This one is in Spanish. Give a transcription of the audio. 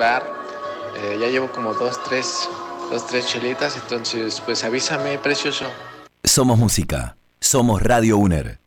saturar. Ya llevo como dos, tres chelitas, entonces pues avísame, precioso. Somos música. Somos Radio UNER.